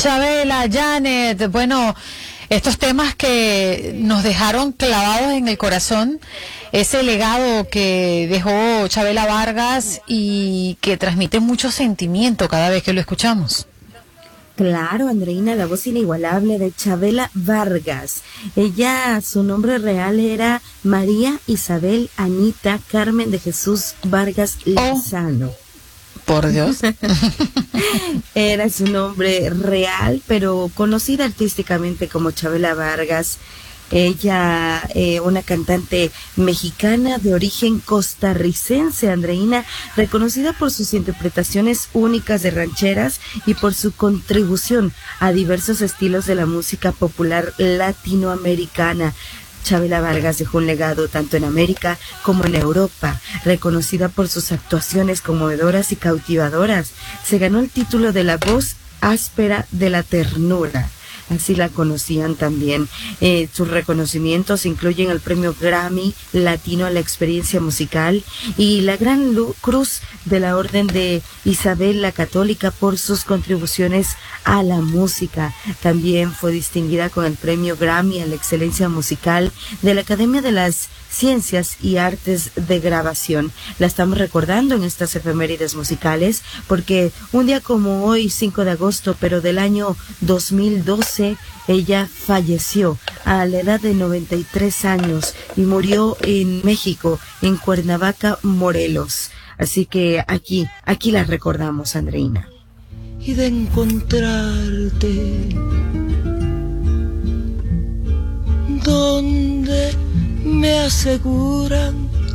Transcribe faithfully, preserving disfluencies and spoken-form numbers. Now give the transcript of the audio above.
Chabela, Janet, bueno, estos temas que nos dejaron clavados en el corazón, ese legado que dejó Chabela Vargas y que transmite mucho sentimiento cada vez que lo escuchamos. Claro, Andreina, la voz inigualable de Chabela Vargas. Ella, su nombre real era María Isabel Anita Carmen de Jesús Vargas Lozano. Oh, por Dios. Era su nombre real, pero conocida artísticamente como Chabela Vargas. Ella, eh, una cantante mexicana de origen costarricense, Andreina, reconocida por sus interpretaciones únicas de rancheras y por su contribución a diversos estilos de la música popular latinoamericana. Chabela Vargas dejó un legado tanto en América como en Europa, reconocida por sus actuaciones conmovedoras y cautivadoras. Se ganó el título de la voz áspera de la ternura. Así la conocían también. Eh, sus reconocimientos incluyen el premio Grammy Latino a la experiencia musical y la Gran Cruz de la Orden de Isabel la Católica por sus contribuciones a la música. También fue distinguida con el premio Grammy a la excelencia musical de la Academia de las Ciencias y Artes de Grabación. La estamos recordando en estas efemérides musicales porque un día como hoy, cinco de agosto, pero del año dos mil doce, ella falleció a la edad de noventa y tres años y murió en México, en Cuernavaca, Morelos. Así que aquí, aquí la recordamos, Andreina. Y de encontrarte donde me aseguran